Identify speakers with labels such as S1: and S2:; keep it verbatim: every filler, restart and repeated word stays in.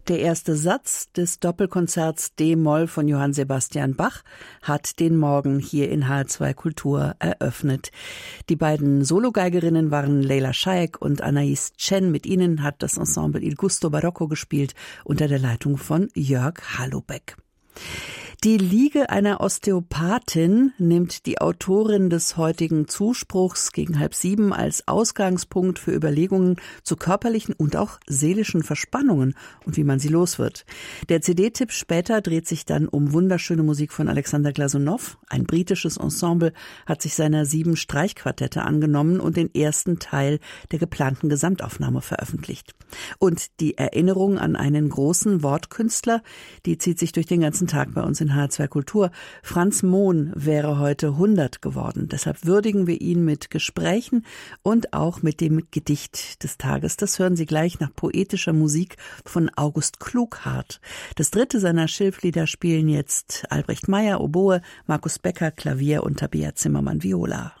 S1: Der erste Satz des Doppelkonzerts D-Moll von Johann Sebastian Bach hat den Morgen hier in H R zwei Kultur eröffnet. Die beiden Sologeigerinnen waren Leila Shaik und Anaïs Chen. Mit ihnen hat das Ensemble Il Gusto Barocco gespielt unter der Leitung von Jörg Hallobeck. Die Liege einer Osteopathin nimmt die Autorin des heutigen Zuspruchs gegen halb sieben als Ausgangspunkt für Überlegungen zu körperlichen und auch seelischen Verspannungen und wie man sie los wird. Der C D-Tipp später dreht sich dann um wunderschöne Musik von Alexander Glasunow. Ein britisches Ensemble hat sich seiner sieben Streichquartette angenommen und den ersten Teil der geplanten Gesamtaufnahme veröffentlicht. Und die Erinnerung an einen großen Wortkünstler, die zieht sich durch den ganzen Tag bei uns in H R zwei Kultur. Franz Mohn wäre heute hundert geworden. Deshalb würdigen wir ihn mit Gesprächen und auch mit dem Gedicht des Tages. Das hören Sie gleich nach poetischer Musik von August Klughardt. Das dritte seiner Schilflieder spielen jetzt Albrecht Meyer, Oboe, Markus Becker, Klavier und Tabea Zimmermann, Viola.